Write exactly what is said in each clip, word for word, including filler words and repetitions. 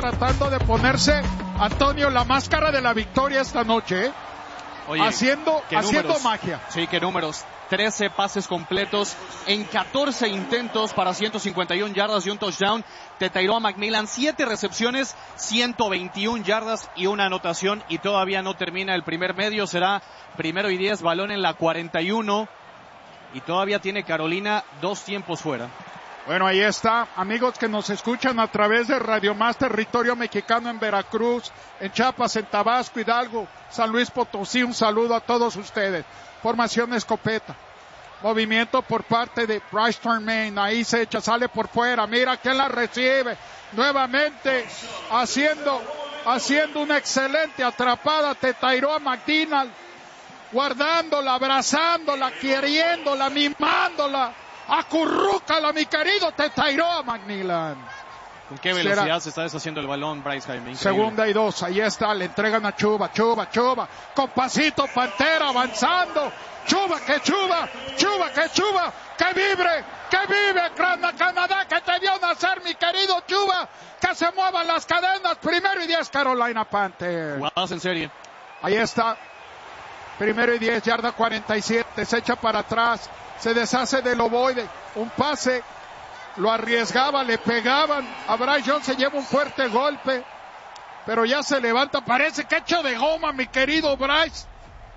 tratando de ponerse, Antonio, la máscara de la victoria esta noche, ¿eh? Oye, haciendo, haciendo números, magia. Sí, qué números. trece pases completos en catorce intentos para ciento cincuenta y una yardas y un touchdown. De Tyrone McMillan, siete recepciones, ciento veintiuna yardas y una anotación. Y todavía no termina el primer medio. Será primero y diez, balón en la cuarenta y uno. Y todavía tiene Carolina dos tiempos fuera. Bueno, ahí está, amigos que nos escuchan a través de Radio Más Territorio Mexicano en Veracruz, en Chiapas, en Tabasco, Hidalgo, San Luis Potosí, un saludo a todos ustedes. Formación escopeta, movimiento por parte de Bryce Tremaine, ahí se echa, sale por fuera, mira quién la recibe, nuevamente haciendo, haciendo una excelente atrapada de Tyrone McMillan, guardándola, abrazándola, queriéndola, mimándola. Acurrúcala, mi querido Tyrone McMillan. ¿Con qué velocidad Será... se está deshaciendo el balón Bryce Jaime? Increíble. Segunda y dos, ahí está, le entregan a Chuba, Chuba, Chuba, con pasito Pantera avanzando, Chuba, que Chuba, Chuba, que Chuba, que vibre, que vive Canadá, que te vio nacer, mi querido Chuba, que se muevan las cadenas, primero y diez Carolina Panthers. Jugadas en serie. Ahí está, primero y diez, yarda cuarenta y siete, se echa para atrás, se deshace del ovoide, un pase, lo arriesgaba, le pegaban, a Bryce Young se lleva un fuerte golpe, pero ya se levanta, parece que hecho de goma, mi querido Bryce.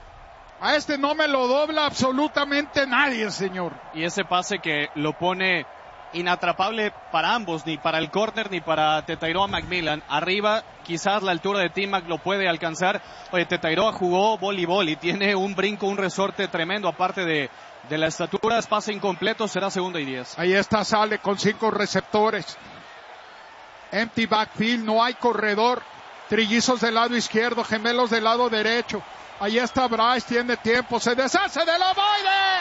A este no me lo dobla absolutamente nadie, señor. Y ese pase que lo pone inatrapable para ambos, ni para el corner ni para Tyrone McMillan. Arriba, quizás la altura de T-Mac lo puede alcanzar. Oye, Tyrone jugó voleibol y tiene un brinco, un resorte tremendo, aparte de, de la estatura. Es pase incompleto, será segunda y diez. Ahí está, sale con cinco receptores. Empty backfield, no hay corredor. Trillizos del lado izquierdo, gemelos del lado derecho. Ahí está Bryce, tiene tiempo, se deshace del ovoide.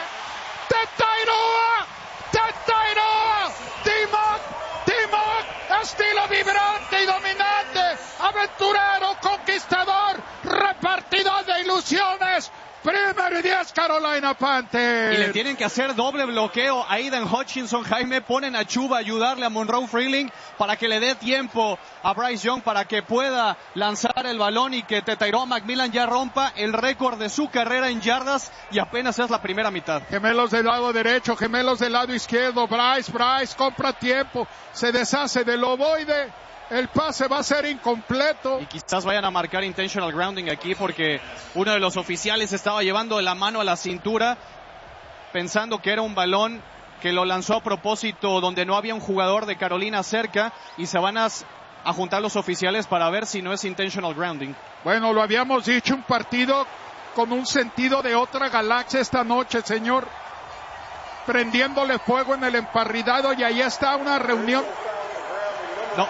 Tyrone, Tyrone, T-Mac, T-Mac, estilo vibrante y dominante, aventurero, conquistador, repartidor de ilusiones. Primero y diez Carolina Panthers. Y le tienen que hacer doble bloqueo a Aidan Hutchinson, Jaime. Ponen a Chuba a ayudarle a Monroe Freeling para que le dé tiempo a Bryce Young para que pueda lanzar el balón y que Tyrone McMillan ya rompa el récord de su carrera en yardas y apenas es la primera mitad. Gemelos del lado derecho, gemelos del lado izquierdo. Bryce, Bryce compra tiempo, se deshace del ovoide. El pase va a ser incompleto. Y quizás vayan a marcar intentional grounding aquí porque uno de los oficiales estaba llevando la mano a la cintura pensando que era un balón que lo lanzó a propósito donde no había un jugador de Carolina cerca y se van a, a juntar los oficiales para ver si no es intentional grounding. Bueno, lo habíamos dicho, un partido con un sentido de otra galaxia esta noche, señor. Prendiéndole fuego en el emparridado y ahí está una reunión. No.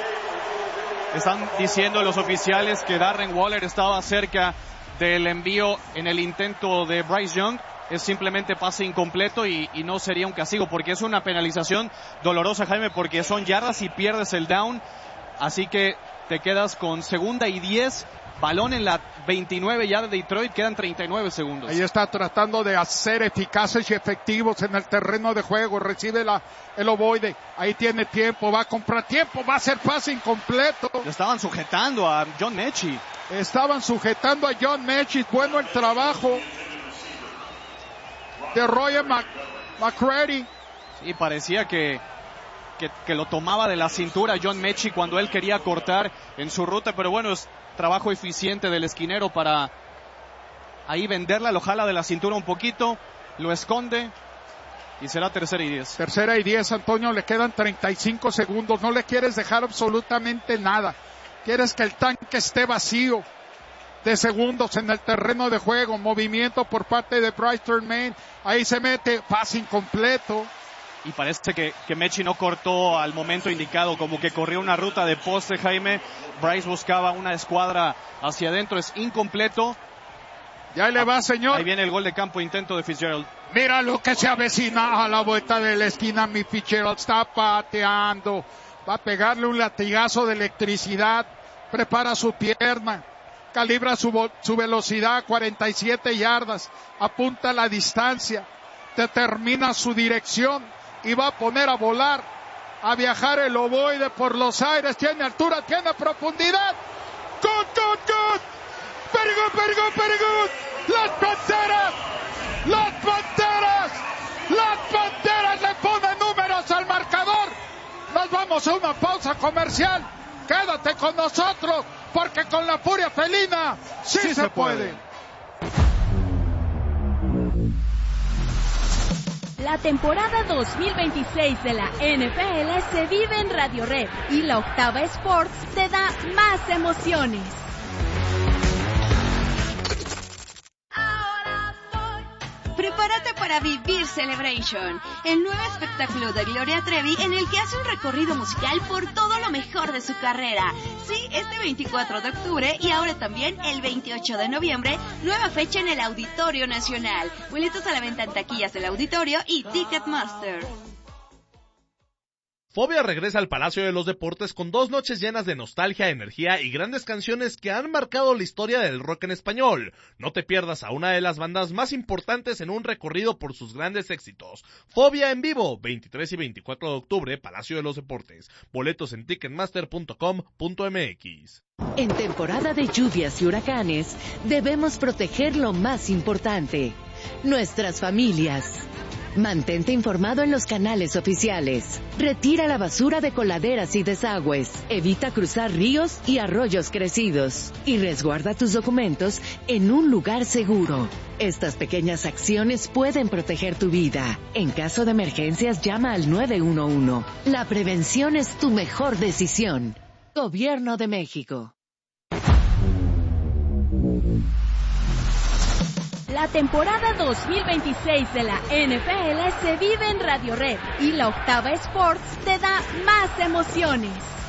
Están diciendo los oficiales que Darren Waller estaba cerca del envío en el intento de Bryce Young. Es simplemente pase incompleto y, y no sería un castigo porque es una penalización dolorosa, Jaime, porque son yardas y pierdes el down. Así que te quedas con segunda y diez, balón en la veintinueve ya de Detroit, quedan treinta y nueve segundos. Ahí está tratando de hacer eficaces y efectivos en el terreno de juego, recibe la, el ovoide, ahí tiene tiempo, va a comprar tiempo, va a hacer pase incompleto. Lo estaban sujetando a John Mechie. Estaban sujetando a John Mechie, bueno el trabajo de Roger Mac, McCready. Sí, parecía que Que, que lo tomaba de la cintura John Mechie cuando él quería cortar en su ruta, pero bueno, es trabajo eficiente del esquinero para ahí venderla, lo jala de la cintura un poquito, lo esconde y será tercera y diez. Tercera y diez, Antonio, le quedan treinta y cinco segundos, no le quieres dejar absolutamente nada, quieres que el tanque esté vacío de segundos en el terreno de juego, movimiento por parte de Bryce Tremaine, ahí se mete, pase incompleto. Y parece que, que Mechie no cortó al momento indicado, como que corrió una ruta de poste, Jaime. Bryce buscaba una escuadra hacia adentro, es incompleto. Ya le va, señor. Ahí viene el gol de campo, intento de Fitzgerald. Mira lo que se avecina a la vuelta de la esquina, mi Fitzgerald está pateando. Va a pegarle un latigazo de electricidad, prepara su pierna, calibra su, su velocidad, cuarenta y siete yardas, apunta la distancia, determina su dirección y va a poner a volar a viajar el ovoide por los aires, tiene altura, tiene profundidad. ¡Good, good, good! ¡Very good, very good, very good! ¡Las Panteras! ¡Las Panteras! ¡Las Panteras le ponen números al marcador! Nos vamos a una pausa comercial. Quédate con nosotros, porque con la furia felina sí, sí se, se puede. puede. La temporada dos mil veintiséis de la N F L se vive en Radio Red y la Octava Sports te da más emociones. Prepárate para vivir Celebration, el nuevo espectáculo de Gloria Trevi en el que hace un recorrido musical por todo lo mejor de su carrera. Sí, este veinticuatro de octubre y ahora también el veintiocho de noviembre, nueva fecha en el Auditorio Nacional. Boletos a la venta en taquillas del Auditorio y Ticketmaster. Fobia regresa al Palacio de los Deportes con dos noches llenas de nostalgia, energía y grandes canciones que han marcado la historia del rock en español. No te pierdas a una de las bandas más importantes en un recorrido por sus grandes éxitos. Fobia en vivo, veintitrés y veinticuatro de octubre, Palacio de los Deportes. Boletos en ticketmaster punto com punto m x. En temporada de lluvias y huracanes, debemos proteger lo más importante: nuestras familias. Mantente informado en los canales oficiales. Retira la basura de coladeras y desagües. Evita cruzar ríos y arroyos crecidos. Y resguarda tus documentos en un lugar seguro. Estas pequeñas acciones pueden proteger tu vida. En caso de emergencias, llama al nueve uno uno. La prevención es tu mejor decisión. Gobierno de México. La temporada dos mil veintiséis de la N F L se vive en Radio Red y la Octava Sports te da más emociones.